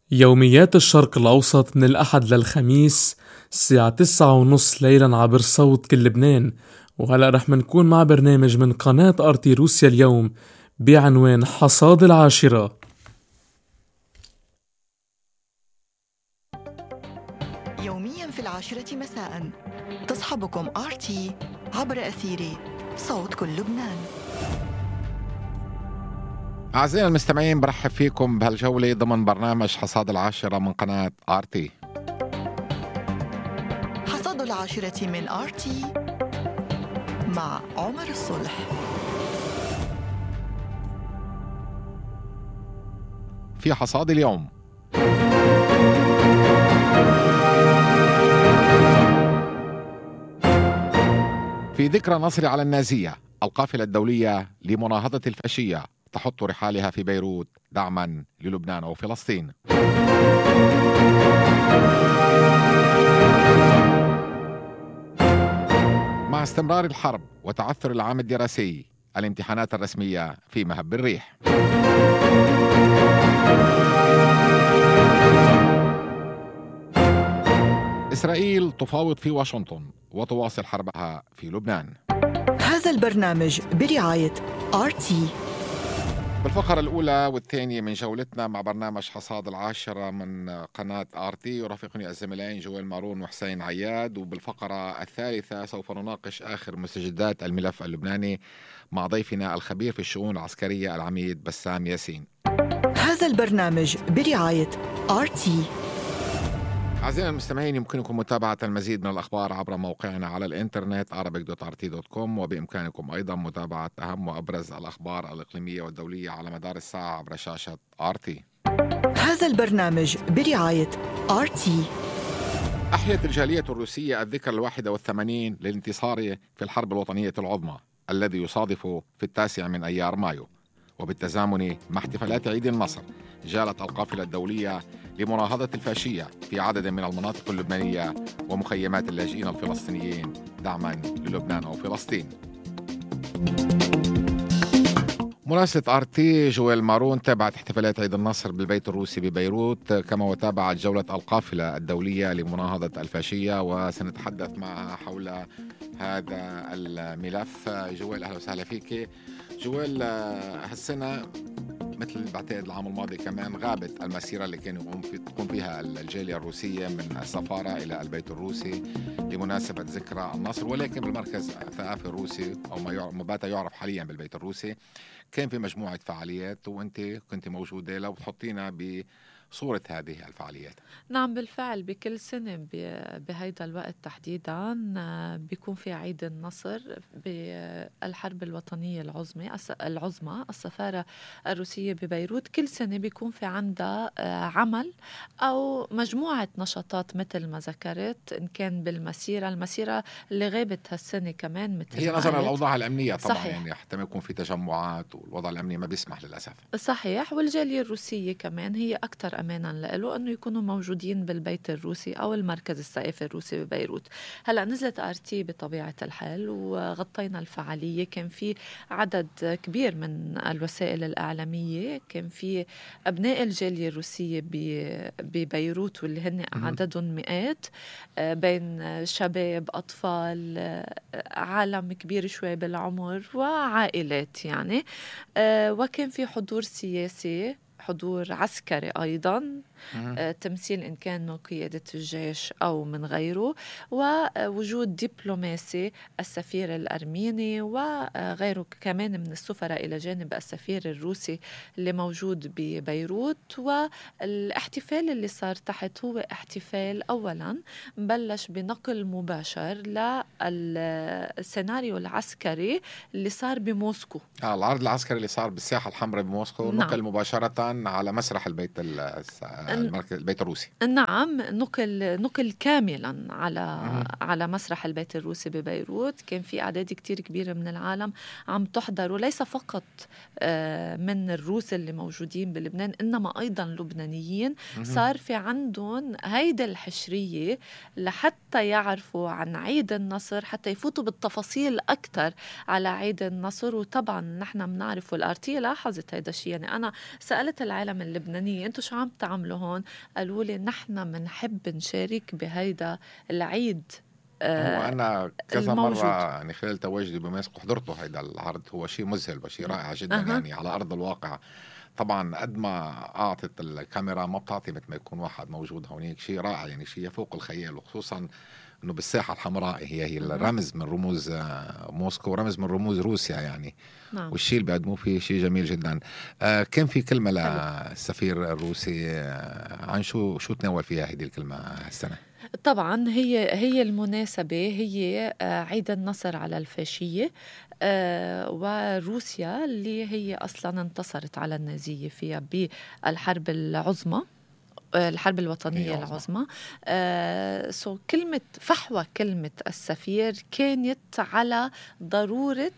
يوميات الشرق الأوسط من الأحد للخميس الساعة 9:30 ليلا عبر صوت كل لبنان. وهلأ رح منكون مع برنامج من قناة آرتي روسيا اليوم بعنوان حصاد العاشرة. يوميا في 10 مساء تصحبكم آرتي عبر أثير صوت كل لبنان. أعزائنا المستمعين، برحب فيكم بهالجولة ضمن برنامج حصاد العاشرة من قناة آرتي. حصاد العاشرة من آرتي مع عمر الصلح. في حصاد اليوم: في ذكرى النصر على النازية، القافلة الدولية لمناهضة الفاشية تحط رحالها في بيروت دعما للبنان وفلسطين. مع استمرار الحرب وتعثر العام الدراسي، الامتحانات الرسمية في مهب الريح. إسرائيل تفاوض في واشنطن وتواصل حربها في لبنان. هذا البرنامج برعاية آرتي. بالفقرة الأولى والثانية من جولتنا مع برنامج حصاد العاشرة من قناة آرتي، يرافقني الزميلين جويل مارون وحسين عياد، وبالفقرة الثالثة سوف نناقش آخر مستجدات الملف اللبناني مع ضيفنا الخبير في الشؤون العسكرية العميد بسام ياسين. هذا البرنامج برعاية آرتي. أعزائنا المستمعين، يمكنكم متابعة المزيد من الأخبار عبر موقعنا على الإنترنت arabic.rt.com، وبإمكانكم أيضا متابعة أهم وأبرز الأخبار الإقليمية والدولية على مدار الساعة عبر شاشة آرتي. هذا البرنامج برعاية آرتي. أحيت الجالية الروسية الذكرى 81 للانتصار في الحرب الوطنية العظمى، الذي يصادف في 9 من أيار مايو، وبالتزامن مع احتفالات عيد النصر جالت القافلة الدولية لمناهضة الفاشية في عدد من المناطق اللبنانية ومخيمات اللاجئين الفلسطينيين دعما للبنان وفلسطين. مراسلة آرتي جويل مارون تابعت احتفالات عيد النصر بالبيت الروسي ببيروت، كما وتابعت جولة القافلة الدولية لمناهضة الفاشية، وسنتحدث معها حول هذا الملف. جويل، أهلا وسهلا فيك. جويل، هالسنة مثل بعتقد العام الماضي كمان غابت المسيرة اللي كان تقوم فيها الجالية الروسية من السفارة إلى البيت الروسي لمناسبة ذكرى النصر، ولكن بالمركز الثقافي الروسي أو ما بات يعرف حاليا بالبيت الروسي كان في مجموعة فعاليات، وأنت كنت موجودة. لو بتحطينا بصورة هذه الفعاليات. نعم، بالفعل بكل سنة بهيدا الوقت تحديدا بيكون في عيد النصر بالحرب الوطنية العظمى. السفارة الروسية ببيروت كل سنة بيكون في عندها عمل أو مجموعة نشاطات مثل ما ذكرت، إن كان المسيرة اللي غابت هالسنة كمان مثل هي نظرا للأوضاع الأمنية طبعا. صحيح. يعني حتى ما يكون في تجمعات والوضع الأمني ما بيسمح للأسف. صحيح. والجالية الروسية كمان هي أكثر أمانا له أنه يكونوا موجودين بالبيت الروسي أو المركز الثقافي الروسي ببيروت. هلأ نزلت آرتي بطبيعة الحال وغطينا الفعالية. كان في عدد كبير من الوسائل الإعلامية، كان في أبناء الجالية الروسية ببيروت واللي هن عددهم مئات، بين شباب، أطفال، عالم كبير شوي بالعمر وعائلات يعني. وكان في حضور سياسي، حضور عسكري أيضاً، تمثيل إن كان من قيادة الجيش أو من غيره، ووجود دبلوماسي، السفير الأرميني وغيره كمان من السفراء إلى جانب السفير الروسي اللي موجود ببيروت. والاحتفال اللي صار تحت هو احتفال أولاً بلش بنقل مباشر للسيناريو العسكري اللي صار بموسكو. العرض العسكري اللي صار بالساحة الحمراء بموسكو. نعم. نقل مباشرة على مسرح البيت الروسي. نعم، نقل كاملا على مسرح البيت الروسي ببيروت. كان في أعداد كتير كبيرة من العالم عم تحضر، وليس فقط من الروس اللي موجودين بلبنان، إنما أيضا لبنانيين. صار في عندهم هيدا الحشرية لحتى يعرفوا عن عيد النصر، حتى يفوتوا بالتفاصيل أكتر على عيد النصر. وطبعا نحن بنعرف والآرتي لاحظت هيدا الشيء. يعني أنا سألت العالم اللبنانية أنتوا شو عم تعملوا هون؟ قالوا لي نحن منحب نشارك بهيدا العيد. هو أنا كذا الموجود. مرة يعني خلال تواجدي بماسكو حضرته هيدا العرض، هو شيء مذهل وشيء رائع جدا يعني على أرض الواقع. طبعا قد ما أعطت الكاميرا ما بتعطي مثل ما يكون واحد موجود هونيك، شيء رائع يعني شيء يفوق الخيال، وخصوصا إنه بالساحة الحمراء هي الرمز من رموز موسكو ورمز من رموز روسيا يعني. نعم. والشيء اللي بيقدموه فيه شيء جميل جدا. كان في كلمة للسفير الروسي عن شو تناول فيها هذه الكلمة السنة؟ طبعا هي المناسبة هي عيد النصر على الفاشية، وروسيا اللي هي أصلا انتصرت على النازية فيها بالحرب العظمى، الحرب الوطنية العظمى. كلمة فحوى كلمة السفير كانت على ضرورة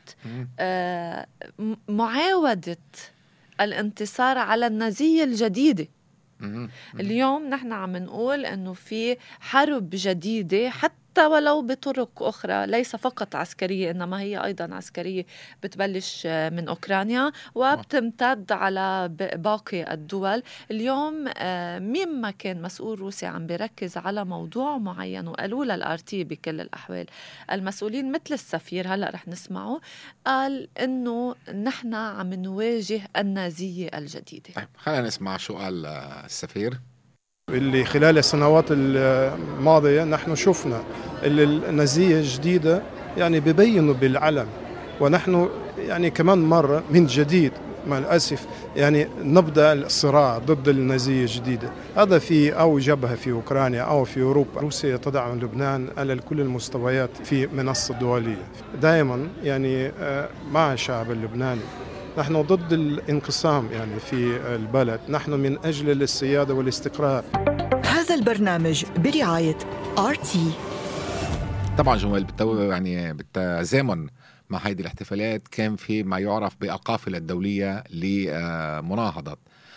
معاودة الانتصار على النازية الجديدة. اليوم نحن عم نقول أنه في حرب جديدة حتى ولو بطرق أخرى ليس فقط عسكرية إنما هي أيضا عسكرية بتبلش من أوكرانيا وبتمتد على باقي الدول. اليوم مين ما كان مسؤول روسي عم بيركز على موضوع معين، وقالوا للآرتي بكل الأحوال المسؤولين مثل السفير هلأ رح نسمعه قال إنه نحن عم نواجه النازية الجديدة. طيب خلينا نسمع شو قال السفير. اللي خلال السنوات الماضية نحن شفنا النازية الجديدة يعني بيبينوا بالعلم، ونحن يعني كمان مرة من جديد مع الأسف يعني نبدأ الصراع ضد النازية الجديدة. هذا في أو جبهة في أوكرانيا أو في أوروبا. روسيا تدعم لبنان على كل المستويات في منصة دولية دائما يعني مع الشعب اللبناني. نحن ضد الانقسام يعني في البلد، نحن من أجل السيادة والاستقرار. هذا البرنامج برعاية RT. طبعا جوال يعني بالتزامن مع هذه الاحتفالات كان في ما يعرف بالقافلة الدولية لمناهضة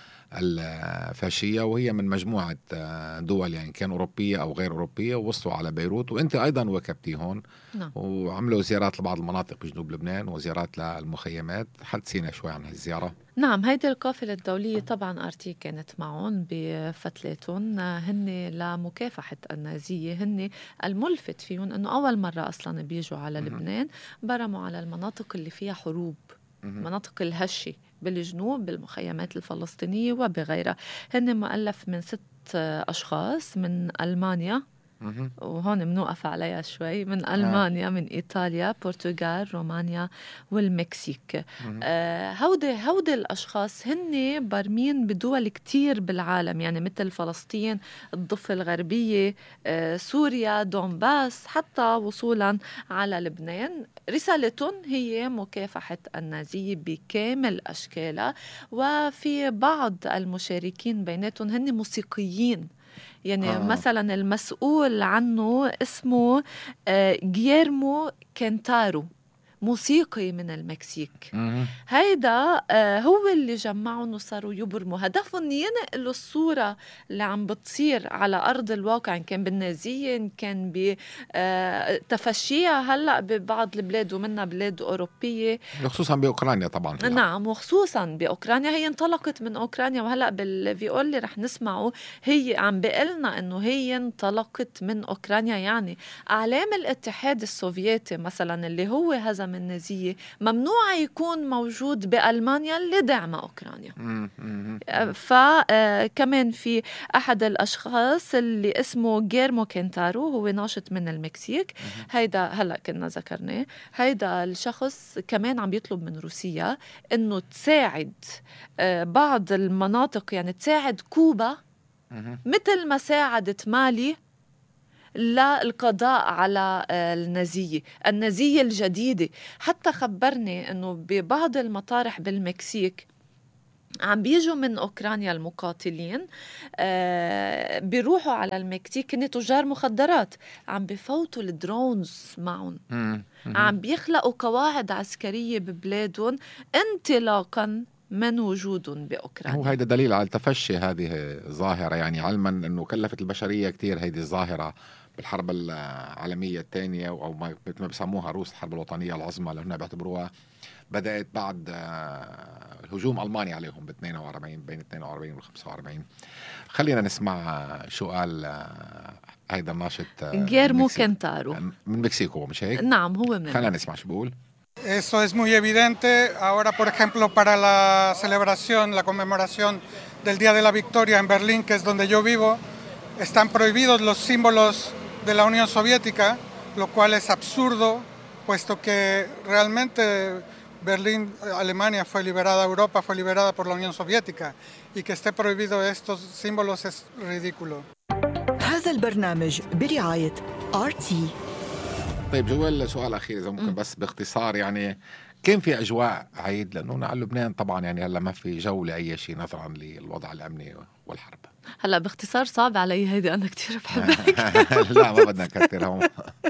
الفاشية، وهي من مجموعة دول يعني كان أوروبية أو غير أوروبية، ووصلوا على بيروت وأنت أيضا وكبتي هون. نعم. وعملوا زيارات لبعض المناطق بجنوب لبنان وزيارات للمخيمات. حدثينا شوي عن هالزيارة. نعم، هيدي القافلة الدولية طبعا آرتي كانت معهم بفتلاتهم، هن لمكافحة النازية. هن الملفت فيهم أنه أول مرة أصلا بيجوا على لبنان، برموا على المناطق اللي فيها حروب، مناطق الهشة بالجنوب بالمخيمات الفلسطينية وبغيرها. هن مؤلف من 6 أشخاص من ألمانيا، وهون منوقف عليها شوي، من ألمانيا من إيطاليا برتغال رومانيا والمكسيك. هودي الأشخاص هن برمين بدول كتير بالعالم، يعني مثل فلسطين، الضفة الغربية، سوريا، دونباس، حتى وصولا على لبنان. رسالتهم هي مكافحة النازية بكامل أشكالها. وفي بعض المشاركين بيناتهم هن موسيقيين، يعني مثلا المسؤول عنه اسمه جيرمو كنتارو، موسيقي من المكسيك. هيدا هو اللي جمعهم وصاروا يبرموا. هدفهم ينقلوا الصورة اللي عم بتصير على أرض الواقع، إن كان بالنازية إن كان بتفشيها هلأ ببعض البلاد ومنها بلاد أوروبية، خصوصا بأوكرانيا طبعا. نعم، وخصوصا بأوكرانيا. هي انطلقت من أوكرانيا، وهلأ بالفيديو اللي رح نسمعه هي عم بقلنا إنه هي انطلقت من أوكرانيا. يعني أعلام الاتحاد السوفيتي مثلا اللي هو هزم النازية ممنوع يكون موجود بألمانيا لدعم أوكرانيا. فكمان في أحد الأشخاص اللي اسمه جيرمو كنتارو، هو ناشط من المكسيك. هيدا هلأ كنا ذكرناه. هيدا الشخص كمان عم يطلب من روسيا إنه تساعد بعض المناطق، يعني تساعد كوبا مثل ما ساعدت مالي للقضاء على النازية الجديدة. حتى خبرني أنه ببعض المطارح بالمكسيك عم بيجوا من أوكرانيا المقاتلين، بيروحوا على المكسيك، هن تجار مخدرات، عم بفوتوا الدرونز معهم، عم بيخلقوا قواعد عسكرية ببلادهم انطلاقاً من وجودهم بأوكرانيا. هو هيدا دليل على تفشي هذه الظاهرة، يعني علما أنه كلفت البشرية كتير هيدي الظاهرة بالحرب العالمية الثانية، أو مثل ما بيسموها روس الحرب الوطنية العظمى، لأنها بيعتبروها بدأت بعد هجوم ألمانيا عليهم ب 42 بين 42 و 45. خلينا نسمع شو قال هيدا الناشط غيرمو كنتارو من مكسيكو، مش هيك؟ نعم هو من خلينا نسمع شو بقول. Eso es muy evidente ahora, por ejemplo, para la celebración, la conmemoración del Día de la Victoria en Berlín, que es donde yo vivo, están prohibidos los símbolos de la Unión Soviética, lo cual es absurdo, puesto que realmente Berlín, Alemania fue liberada, Europa fue liberada por la Unión Soviética, y que esté prohibido estos símbolos es ridículo. هذا البرنامج برعاية RT. طيب جوال، سؤال أخير إذا ممكن بس باختصار، يعني كان في أجواء عيد؟ لأنه على لبنان طبعا يعني هلا ما في جو لأي شيء نظرا للوضع الأمني والحرب. هلا باختصار صعب علي هيدي، أنا كتير بحبها. لا ما بدنا نكتر هم.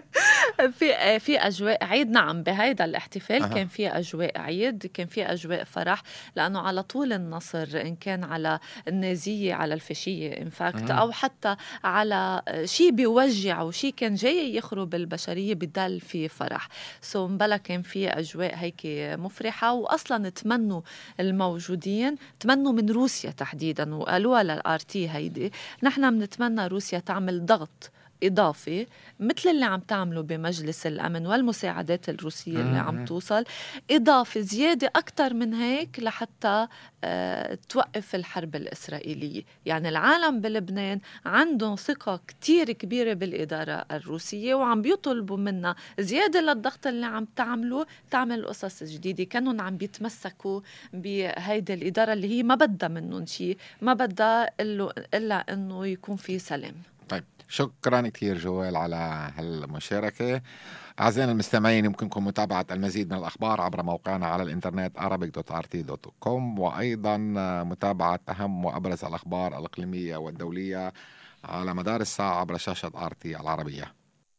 في أجواء عيد، نعم بهيدا الاحتفال كان في أجواء عيد، كان في أجواء فرح، لأنه على طول النصر إن كان على النازية على الفاشية انفاكت أو حتى على شيء بيوجع أو شيء كان جاي يخرب البشرية بضل في فرح. مبلا كان في أجواء هيك مفرحة، وأصلا تمنوا الموجودين، تمنوا من روسيا تحديدا وقالوها للآرتي هيدي، نحن بنتمنى روسيا تعمل ضغط إضافي مثل اللي عم تعمله بمجلس الأمن والمساعدات الروسية اللي عم توصل، إضافي زيادة أكتر من هيك لحتى توقف الحرب الإسرائيلية. يعني العالم بلبنان عندهم ثقة كتير كبيرة بالإدارة الروسية، وعم بيطلبوا منا زيادة للضغط اللي عم تعمله، تعمل قصص جديدة. كانوا عم بيتمسكوا بهيدي الإدارة اللي هي ما بدها منهم شيء، ما بدها إلا أنه يكون في سلام. طيب شكرا كثير جوال على هالمشاركة. أعزائنا المستمعين، يمكنكم متابعة المزيد من الأخبار عبر موقعنا على الإنترنت arabic.rt.com، وأيضا متابعة أهم وأبرز الأخبار الإقليمية والدولية على مدار الساعة عبر شاشة RT العربية.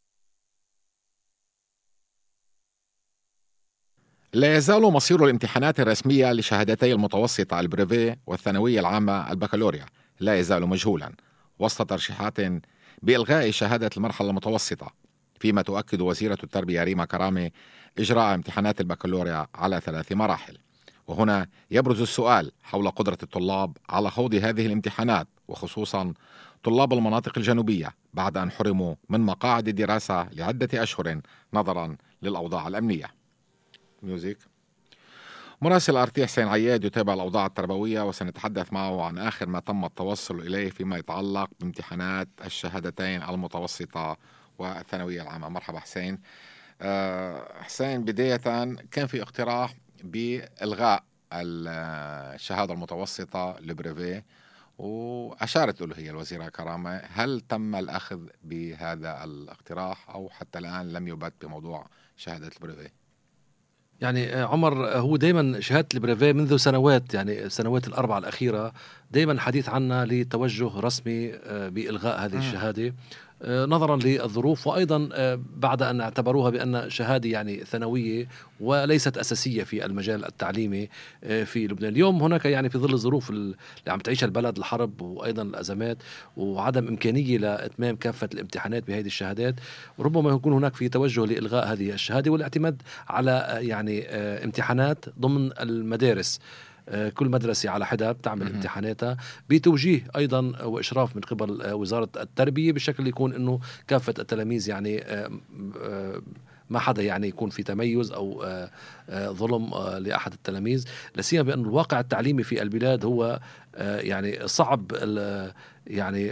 لا يزال مصير الامتحانات الرسمية لشهادتي المتوسطة البريفيه والثانوية العامة البكالوريا لا يزال مجهولا، وسط ترشيحات بإلغاء شهادة المرحلة المتوسطة، فيما تؤكد وزيرة التربية ريما كرامي إجراء امتحانات البكالوريا على 3 مراحل. وهنا يبرز السؤال حول قدرة الطلاب على خوض هذه الامتحانات، وخصوصا طلاب المناطق الجنوبية بعد أن حرموا من مقاعد الدراسة لعدة أشهر نظرا للأوضاع الأمنية. ميوزيك. مراسل أرتي حسين عياد يتابع الأوضاع التربوية، وسنتحدث معه عن آخر ما تم التوصل إليه فيما يتعلق بامتحانات الشهادتين المتوسطة والثانوية العامة. مرحبا حسين. حسين، بداية كان في اقتراح بإلغاء الشهادة المتوسطة البريفيه، وأشارت له هي الوزيرة كرامة، هل تم الأخذ بهذا الاقتراح أو حتى الآن لم يبت بموضوع شهادة البريفيه؟ يعني عمر، هو دايما شهادة البريفيه منذ سنوات، يعني السنوات الأربعة الأخيرة دايما الحديث عنها لتوجه رسمي بإلغاء هذه الشهادة نظرا للظروف، وأيضا بعد أن اعتبروها بأن شهادة يعني ثانوية وليست أساسية في المجال التعليمي في لبنان. اليوم هناك يعني في ظل الظروف اللي عم تعيشها البلد، الحرب وأيضا الأزمات وعدم إمكانية لإتمام كافة الامتحانات بهذه الشهادات، ربما يكون هناك في توجه لإلغاء هذه الشهادة والاعتماد على يعني امتحانات ضمن المدارس. كل مدرسة على حدة بتعمل امتحاناتها بتوجيه أيضا وإشراف من قبل وزارة التربية، بشكل يكون أنه كافة التلاميذ يعني ما حدا يعني يكون في تميز أو ظلم لأحد التلاميذ، لسيما بأن الواقع التعليمي في البلاد هو يعني صعب يعني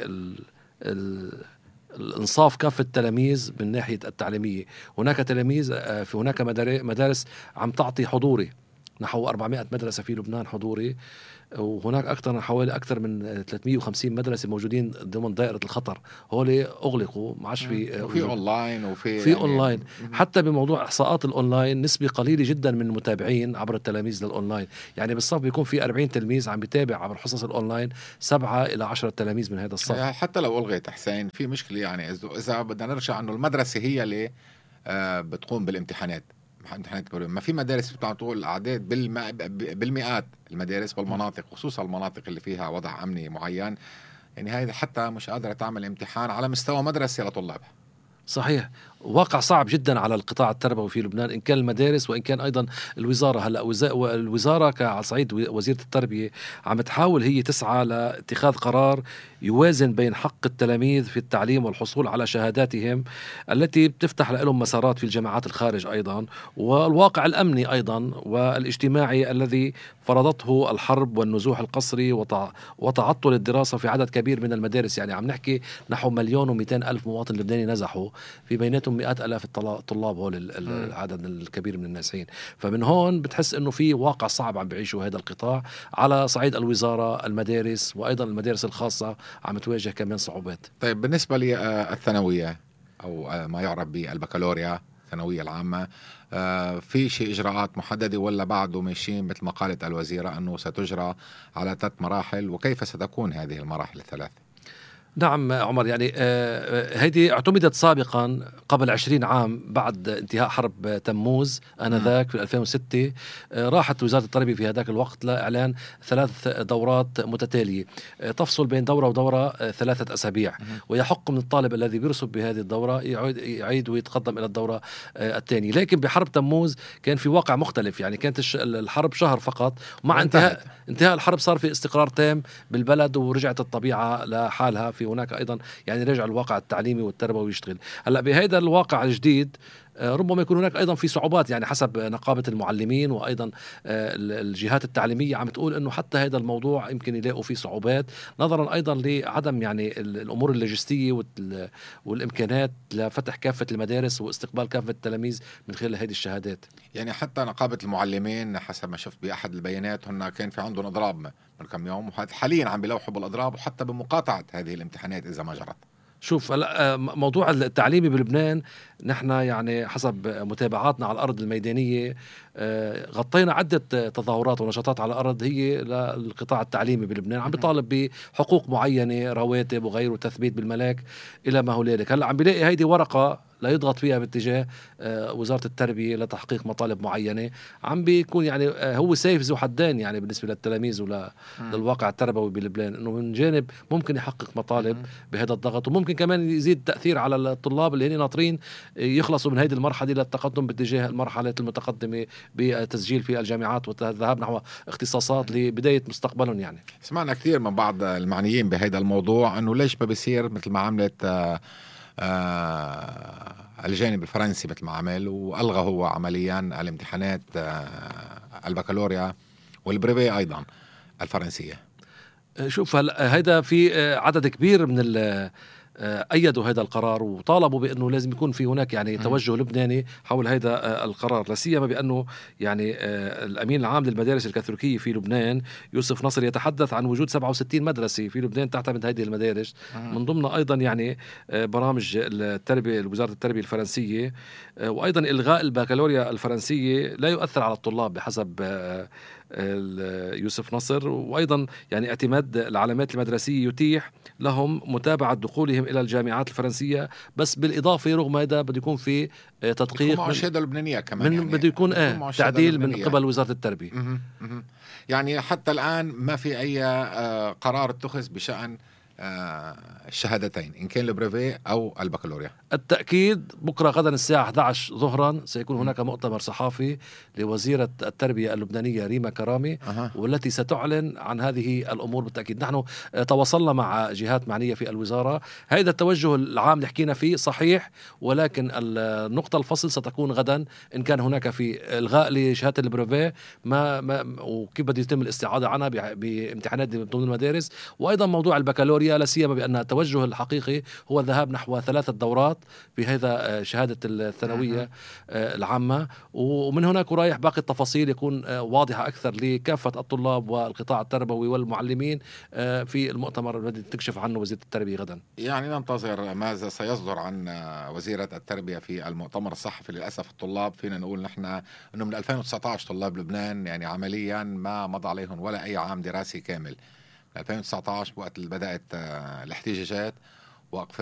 الانصاف كافة التلاميذ من ناحية التعليمية. هناك تلاميذ في هناك مدارس عم تعطي حضوري، نحو 400 مدرسة في لبنان حضوري، وهناك حوالي أكثر من 350 مدرسة موجودين ضمن دائرة الخطر، هولي أغلقوا، ما عادش في أونلاين وفي يعني أونلاين. حتى بموضوع إحصاءات الأونلاين نسبة قليلة جدا من المتابعين عبر التلاميذ للأونلاين، يعني بالصف بيكون في 40 تلميذ عم بيتابع عبر حصص الأونلاين 7 إلى 10 تلاميذ من هذا الصف. حتى لو ألغيت حسين في مشكلة، يعني إذا بدنا نرجع أنه المدرسة هي اللي بتقوم بالامتحانات، ما في مدارس بتعطوا الأعداد بالمئات المدارس والمناطق، خصوصا المناطق اللي فيها وضع أمني معين، يعني هذا حتى مش قادرة تعمل امتحان على مستوى مدرسة لطلابها. صحيح، واقع صعب جدا على القطاع التربوي في لبنان، إن كان المدارس وإن كان أيضا الوزارة. هلأ الوزارة على صعيد وزيرة التربية عم تحاول هي تسعى لاتخاذ قرار يوازن بين حق التلاميذ في التعليم والحصول على شهاداتهم التي بتفتح لهم مسارات في الجامعات الخارج أيضا، والواقع الأمني أيضا والاجتماعي الذي فرضته الحرب والنزوح القسري وتعطل الدراسة في عدد كبير من المدارس. يعني عم نحكي نحو 1,200,000 مواطن لبناني نزحوا، في بيناتهم 100,000 الطلاب هول العدد الكبير من النازحين. فمن هون بتحس انه في واقع صعب عم بيعيشوا هذا القطاع على صعيد الوزارة، المدارس، وايضا المدارس الخاصة عم تواجه كمان صعوبات. طيب بالنسبة للثانوية أو ما يعرف بالبكالوريا الثانوية العامة، في شيء إجراءات محددة ولا بعده ماشيين مثل ما قالت الوزيرة أنه ستجرى على 3 مراحل، وكيف ستكون هذه المراحل ال3؟ نعم عمر، يعني هذه اعتمدت سابقا قبل 20 عام بعد انتهاء حرب تموز آنذاك في 2006. راحت وزارة التربية في هذاك الوقت لإعلان 3 دورات متتالية تفصل بين دورة ودورة 3 أسابيع، ويحق من الطالب الذي بيرسب بهذه الدورة يعيد ويتقدم إلى الدورة الثانية. لكن بحرب تموز كان في واقع مختلف، يعني كانت الحرب شهر فقط، مع انتهاء الحرب صار في استقرار تام بالبلد ورجعت الطبيعة لحالها. في هناك أيضا يعني رجع الواقع التعليمي والتربوي يشتغل. هلأ بهذا الواقع الجديد ربما يكون هناك أيضا في صعوبات، يعني حسب نقابة المعلمين وأيضا الجهات التعليمية عم تقول أنه حتى هذا الموضوع يمكن يلاقوا فيه صعوبات، نظرا أيضا لعدم يعني الأمور اللوجستية والإمكانات لفتح كافة المدارس واستقبال كافة التلاميذ من خلال هذه الشهادات. يعني حتى نقابة المعلمين حسب ما شفت بأحد البيانات هن كان في عندهم إضراب من كم يوم، وحاليا عم بيلوحوا بالإضراب وحتى بمقاطعة هذه الامتحانات إذا ما جرت. شوف موضوع التعليمي بلبنان، نحن يعني حسب متابعاتنا على الأرض الميدانية غطينا عدة تظاهرات ونشاطات على الأرض هي للقطاع التعليمي بلبنان، عم بيطالب بحقوق معينة، رواتب وغيره، وتثبيت بالملاك إلى ما هنالك. هلا عم بيلاقي هيدي ورقة لا يضغط فيها باتجاه وزارة التربية لتحقيق مطالب معينة، عم بيكون يعني هو سيف ذو حدين يعني بالنسبة للتلاميذ للواقع التربوي بلبنان، انه من جانب ممكن يحقق مطالب بهذا الضغط، وممكن كمان يزيد تأثير على الطلاب اللي هن ناطرين يخلصوا من هذه المرحلة للتقدم باتجاه المرحلة المتقدمة بتسجيل في الجامعات والذهاب نحو اختصاصات لبداية مستقبلهم. يعني سمعنا كثير من بعض المعنيين بهذا الموضوع انه ليش ما بيصير مثل ما عملت الجانب الفرنسي مثل ما عمل وألغى هو عمليا الامتحانات البكالوريا والبريفي أيضا الفرنسية. شوف هيدا في عدد كبير من أيدوا هذا القرار وطالبوا بأنه لازم يكون في هناك يعني توجه لبناني حول هذا القرار، لا سيما بأنه يعني الأمين العام للمدارس الكاثوليكية في لبنان يوسف نصر يتحدث عن وجود 67 مدرسة في لبنان تعتمد هذه المدارس، من ضمنها أيضا يعني برامج التربية وزارة التربية الفرنسية، وأيضا إلغاء البكالوريا الفرنسية لا يؤثر على الطلاب بحسب يوسف نصر، وأيضا يعني اعتماد العلامات المدرسية يتيح لهم متابعة دخولهم إلى الجامعات الفرنسية، بس بالإضافة رغم هذا بده يكون في تدقيق معاشدة لبنانية كمان، يعني بده يكون تعديل من قبل وزارة التربية. يعني حتى الآن ما في أي قرار اتخذ بشأن الشهادتين إن كان البريفي أو البكالوريا. التأكيد بكرة غدا الساعة 11 ظهرا سيكون هناك مؤتمر صحافي لوزيرة التربية اللبنانية ريما كرامي، والتي ستعلن عن هذه الأمور بالتأكيد. نحن تواصلنا مع جهات معنية في الوزارة، هذا التوجه العام اللي حكينا فيه صحيح، ولكن النقطة الفصل ستكون غدا إن كان هناك في إلغاء لشهادة البريفي وكيف بده يتم الاستعادة عنها بامتحانات ضمن المدارس، وأيضا موضوع البكالوريا، لا سيما بأن التوجه الحقيقي هو الذهاب نحو 3 دورات في هذا شهادة الثانوية العامة، ومن هناك ورايح باقي التفاصيل يكون واضحة أكثر لكافة الطلاب والقطاع التربوي والمعلمين في المؤتمر الذي تكشف عنه وزيرة التربية غدا. يعني ننتظر ماذا سيصدر عن وزيرة التربية في المؤتمر الصحفي. للأسف الطلاب فينا نقول نحن أنه من 2019 طلاب لبنان يعني عمليا ما مضى عليهم ولا أي عام دراسي كامل. 2019 وقت اللي بدأت الاحتجاجات وأقفال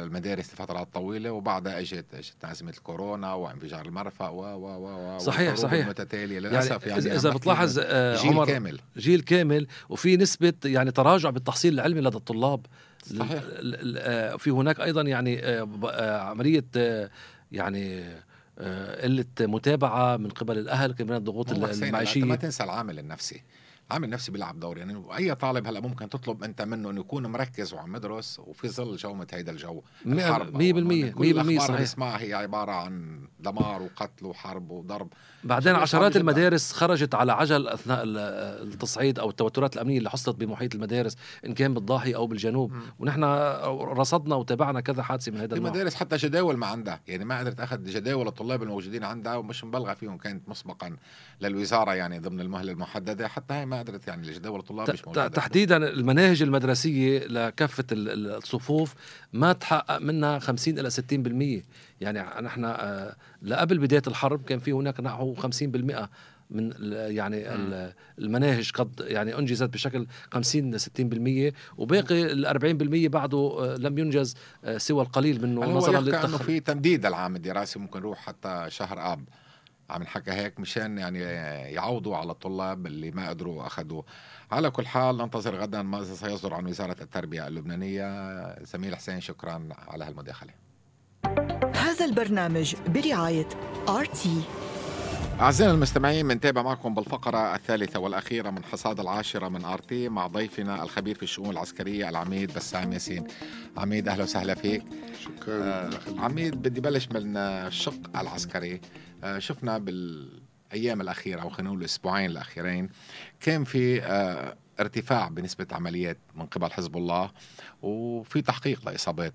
المدارس لفترات طويلة، وبعدها اجت أزمة الكورونا وانفجار المرفأ صحيح المتتالية للأسف. يعني إذا بتلاحظ جيل كامل وفي نسبة يعني تراجع بالتحصيل العلمي لدى الطلاب. صحيح. في هناك أيضا يعني عملية يعني قلة متابعة من قبل الأهل كمان الضغوط المعيشية. ما تنسى العامل النفسي، عامل النفسي بيلعب دور. يعني أي طالب هلأ ممكن تطلب أنت منه أنه يكون مركز وعم يدرس وفي ظل جومة هيدا الجو الحرب. 100% كل الأخبار نسمعها هي عبارة عن دمار وقتل وحرب وضرب. بعدين عشرات المدارس خرجت على عجل أثناء التصعيد أو التوترات الأمنية اللي حصلت بمحيط المدارس إن كان بالضاحية أو بالجنوب. ونحن رصدنا وتابعنا كذا حادثة من هذا النوع. المدارس حتى جداول ما عندها، يعني ما قدرت أخذ جداول الطلاب الموجودين عندها، ومش مبلغة فيهم، كانت مسبقا للوزارة يعني ضمن المهلة المحددة، حتى هي ما قدرت يعني الجداول الطلاب مش موجودة. تحديدا المناهج المدرسية لكافة الصفوف ما تحقق منها 50 إلى 60%. يعني نحن لقبل بداية الحرب كان في هناك نحو 50% من يعني المناهج قد يعني أنجزت بشكل 50-60%، وباقي 40% بعده لم ينجز سوى القليل منه نظرا للتأخر. في تمديد العام الدراسي ممكن يروح حتى شهر آب، عم نحكي هيك مشان يعني يعوضوا على الطلاب اللي ما قدروا أخذوا. على كل حال ننتظر غدا ماذا سيصدر عن وزارة التربية اللبنانية. زميل حسين شكرا على هالمداخلة. هذا البرنامج برعاية RT. أعزائنا المستمعين، منتابع معكم بالفقرة الثالثة والأخيرة من حصاد 10 من RT مع ضيفنا الخبير في الشؤون العسكرية العميد بسام ياسين. عميد أهلا وسهلا فيك. شكرا. عميد بدي بلش من الشق العسكري. شفنا بالأيام الأخيرة أو خلينا نقول الأسبوعين الأخيرين كان في ارتفاع بنسبة عمليات من قبل حزب الله، وفي تحقيق لإصابات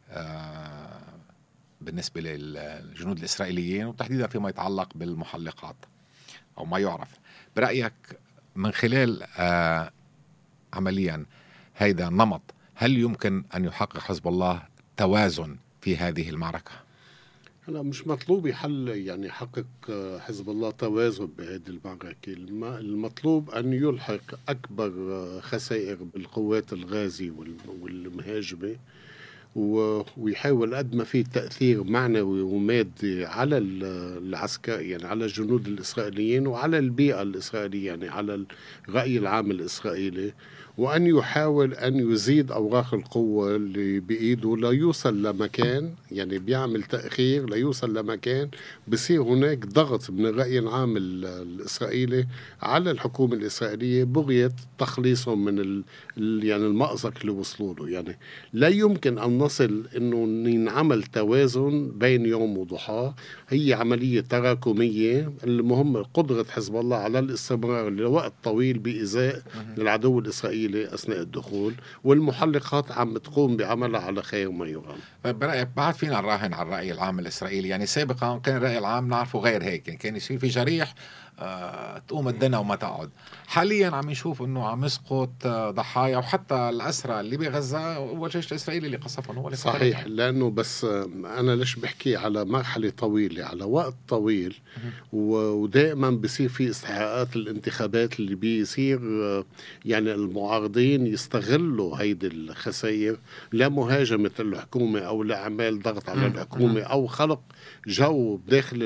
بالنسبة للجنود الإسرائيليين، وتحديدا فيما يتعلق بالمحلقات أو ما يعرف. برأيك من خلال عمليا هيدا النمط، هل يمكن أن يحقق حزب الله توازن في هذه المعركة؟ هلا مش مطلوب يعني يحقق حزب الله توازن بهذه المعركة. المطلوب أن يلحق أكبر خسائر بالقوات الغازي والمهاجمة، ويحاول قد ما في تأثير معنوي ومادي على العسكر، يعني على الجنود الإسرائيليين وعلى البيئة الإسرائيلية، يعني على الرأي العام الإسرائيلي، وأن يحاول أن يزيد أوراق القوة اللي بإيده ليوصل لمكان، يعني بيعمل تأخير ليوصل لمكان بصير هناك ضغط من الرأي العام الإسرائيلي على الحكومة الإسرائيلية بغية تخليصهم من يعني المأزق اللي وصلوا له. يعني لا يمكن أن نصل إنه ينعمل توازن بين يوم وضحاه، هي عملية تراكمية. المهم قدرة حزب الله على الاستمرار لوقت طويل بإزاء العدو الإسرائيلي أثناء الدخول، والمحلقات عم تقوم بعملها على خير ما يرام. برأيك بعد فينا نراهن على الرأي العام الإسرائيلي؟ يعني سابقا كان الرأي العام نعرفه غير هيك، يعني كان يصير في جريح تقوم الدنا وما تقعد. حاليا عم نشوف انه عم يسقط ضحايا، وحتى الأسرى اللي بغزة هو الجيش الإسرائيلي اللي قصفهم. هو صحيح، لأنه بس أنا ليش بحكي على مرحلة طويلة، على وقت طويل، ودائما بيصير في استحقاقات الانتخابات اللي بيصير يعني المعارضين يستغلوا هيدي الخسائر لمهاجمة الحكومة أو لأعمال ضغط على الحكومة أو خلق جو داخل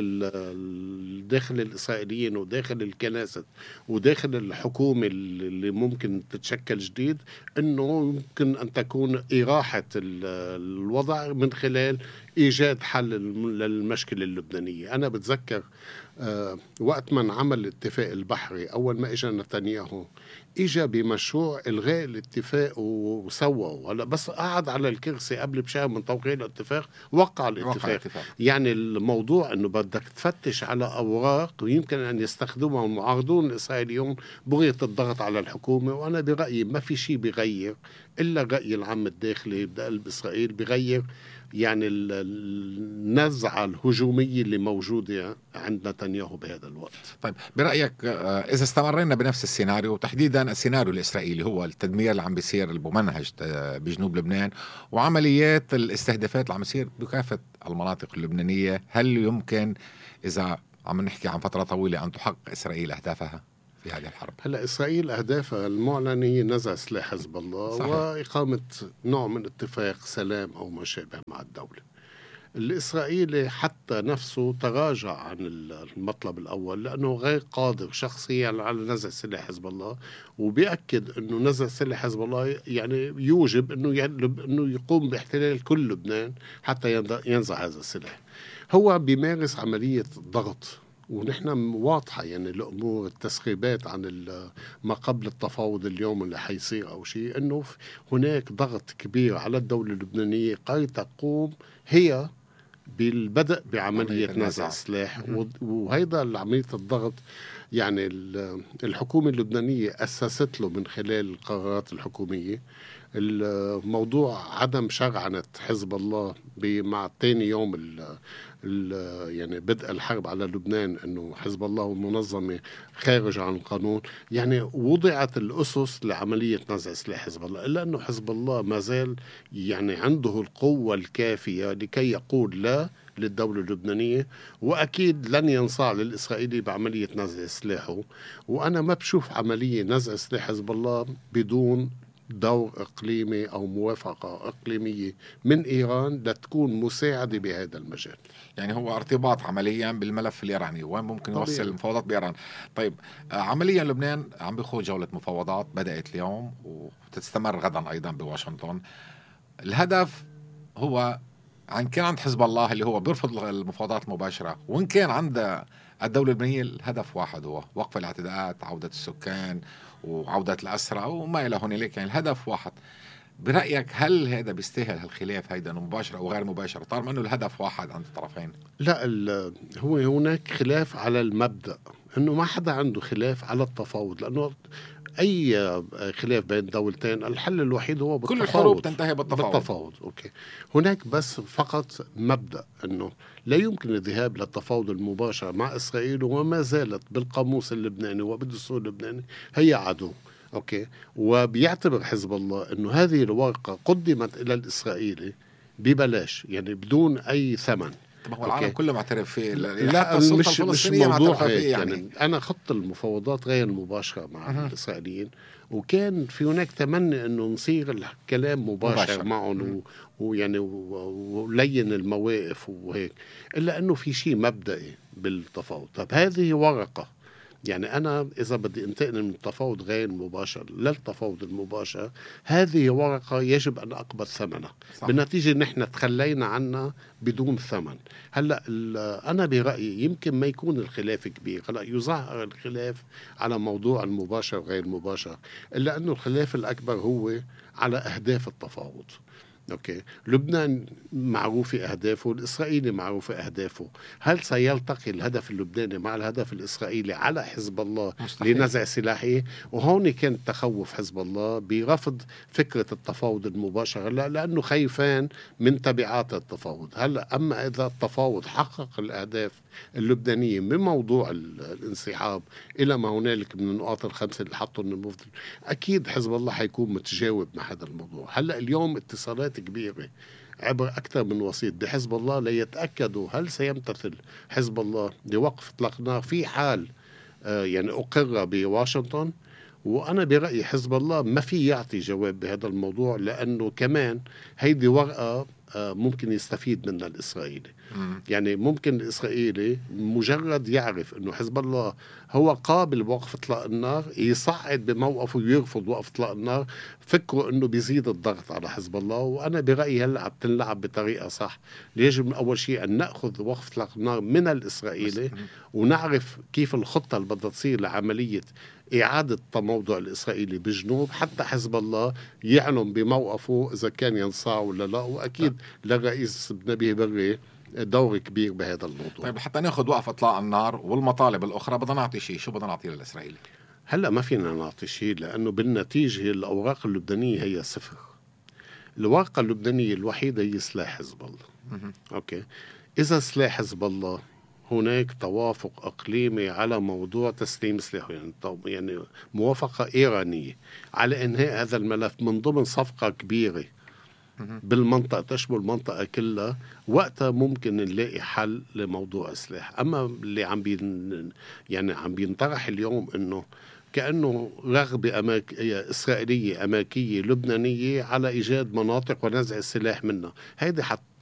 الإسرائيليين وداخل الكنائس وداخل الحكومة اللي ممكن تتشكل جديد، إنه يمكن أن تكون إراحة الوضع من خلال إيجاد حل للمشكلة اللبنانية. أنا بتذكر وقت ما انعمل الاتفاق البحري، أول ما إجا نتنياهو إجا بمشروع إلغاء الاتفاق وسووا. هلا بس قعد على الكرسي قبل بشهر من توقيع الاتفاق وقع الاتفاق. يعني الموضوع إنه بدك تفتش على أوراق ويمكن أن يستخدمها المعارضون الإسرائيليون بغية الضغط على الحكومة. وأنا برأيي ما في شيء بيغير إلا الرأي العام الداخلي بقلب إسرائيل بيغير يعني النزعة الهجومية اللي موجودة عند نتنياهو بهذا الوقت. طيب برأيك إذا استمرنا بنفس السيناريو، تحديدا السيناريو الإسرائيلي هو التدمير اللي عم بيصير الممنهج بجنوب لبنان وعمليات الاستهدافات اللي عم بيصير بكافة المناطق اللبنانية، هل يمكن إذا عم نحكي عن فترة طويلة أن تحقق إسرائيل أهدافها في هذه الحرب؟ هلا إسرائيل أهدافها المعلنة هي نزع سلاح حزب الله صحيح. وإقامة نوع من اتفاق سلام أو ما شابه مع الدولة. الإسرائيلي حتى نفسه تراجع عن المطلب الأول لأنه غير قادر شخصيا على نزع سلاح حزب الله، وبيأكد أنه نزع سلاح حزب الله يعني يوجب أنه يقوم باحتلال كل لبنان حتى ينزع هذا السلاح. هو بيمارس عملية ضغط، ونحن واضحة يعني الأمور التسريبات عن ما قبل التفاوض اليوم اللي حيصير أو شيء، أنه هناك ضغط كبير على الدولة اللبنانية قد تقوم هي بالبدء بعملية نزع السلاح. وهيدا عملية الضغط يعني الحكومة اللبنانية أسست له من خلال القرارات الحكومية الموضوع عدم شرعنة حزب الله مع تاني يوم يعني بدء الحرب على لبنان، أنه حزب الله ومنظمة خارج عن القانون. يعني وضعت الأسس لعملية نزع سلاح حزب الله، إلا أنه حزب الله ما زال يعني عنده القوة الكافية لكي يقول لا للدولة اللبنانية، وأكيد لن ينصاع للإسرائيلي بعملية نزع سلاحه. وأنا ما بشوف عملية نزع سلاح حزب الله بدون دور إقليمي أو موافقة إقليمية من إيران لتكون مساعدة بهذا المجال. يعني هو ارتباط عمليا بالملف الإيراني، وين ممكن يوصل المفاوضات بإيران. طيب عمليا لبنان عم بيخوض جولة مفاوضات بدأت اليوم وتستمر غدا أيضا بواشنطن. الهدف هو عن كان عند حزب الله اللي هو بيرفض المفاوضات المباشرة، وإن كان عند الدولة اللبنانية الهدف واحد هو وقف الاعتداءات، عودة السكان وعودة الأسرى وما إلى هنالك. يعني الهدف واحد. برأيك هل هذا بيستاهل هالخلاف هيدا انه مباشر او غير مباشر طالما انه الهدف واحد عند الطرفين؟ لا، هو هناك خلاف على المبدأ، انه ما حدا عنده خلاف على التفاوض، لانه اي خلاف بين دولتين الحل الوحيد هو بالتفاوض. كل الحروب تنتهي بالتفاوض. اوكي. هناك بس فقط مبدأ انه لا يمكن الذهاب للتفاوض المباشر مع اسرائيل، وما زالت بالقاموس اللبناني وبالدستور اللبناني هي عدو. اوكي. وبيعتبر حزب الله انه هذه الورقة قدمت الى الاسرائيلي ببلاش، يعني بدون اي ثمن. طب هو العالم كله معترف فيه، لا مش موضوع هيك. يعني انا خط المفاوضات غير المباشرة مع الاسرائيليين، وكان في هناك تمني انه نصير الكلام مباشر معهم ويعني ولين المواقف وهيك، الا انه في شيء مبدئي بالتفاوض. طب هذه ورقة، يعني أنا إذا بدي انتقل من التفاوض غير المباشر للتفاوض المباشر، هذه ورقة يجب أن أقبل ثمنها. بالنتيجة نحن تخلينا عنها بدون ثمن. هلأ أنا برأيي يمكن ما يكون الخلاف كبير، هلأ يظهر الخلاف على موضوع المباشر وغير المباشر، إلا أنه الخلاف الأكبر هو على أهداف التفاوض. أوكي. لبنان معروفة أهدافه، الإسرائيلي معروفة أهدافه. هل سيلتقي الهدف اللبناني مع الهدف الإسرائيلي على حزب الله لنزع سلاحه؟ وهون كان تخوف حزب الله برفض فكرة التفاوض المباشر لأنه خايفان من تبعات التفاوض. هلأ أما إذا التفاوض حقق الأهداف اللبنانية من موضوع الانسحاب إلى ما هنالك من النقاط الخمسة اللي حطوا المفضل، أكيد حزب الله حيكون متجاوب مع هذا الموضوع. هلأ اليوم اتصالات كبيرة عبر أكثر من وسيط بحزب الله ليتأكدوا هل سيمتثل حزب الله لوقف إطلاق النار في حال يعني أقر بواشنطن. وأنا برأيي حزب الله ما في يعطي جواب بهذا الموضوع، لأنه كمان هيدي ورقة ممكن يستفيد منها الإسرائيلي. يعني ممكن الإسرائيلي مجرد يعرف أنه حزب الله هو قابل بوقف إطلاق النار يصعد بموقفه ويرفض وقف إطلاق النار، فكروا أنه بيزيد الضغط على حزب الله. وأنا برأيي هلأ بتنلعب بطريقة صح. يجب أول شيء أن نأخذ وقف إطلاق النار من الإسرائيلي ونعرف كيف الخطة اللي بدها تصير لعملية إعادة تموضع الإسرائيلي بجنوب، حتى حزب الله يعلم بموقفه إذا كان ينصاع ولا لا. وأكيد للرئيس نبيه بري دور كبير بهذا الموضوع. طيب حتى ناخذ وقف إطلاق النار والمطالب الأخرى بدنا نعطي شيء، شو بدنا نعطيه للإسرائيلي؟ هلأ ما فينا نعطي شيء، لأنه بالنتيجة الأوراق اللبنانية هي صفر. الورقة اللبنانية الوحيدة هي سلاح حزب الله. أوكي. إذا سلاح حزب الله هناك توافق إقليمي على موضوع تسليم سلاحه، يعني موافقة إيرانية على إنهاء هذا الملف من ضمن صفقة كبيرة بالمنطقة تشمل المنطقة كلها، وقتها ممكن نلاقي حل لموضوع السلاح. أما اللي عم بينطرح اليوم إنه كأنه رغبة إسرائيلية أمريكية لبنانية على إيجاد مناطق ونزع السلاح منها، هيدي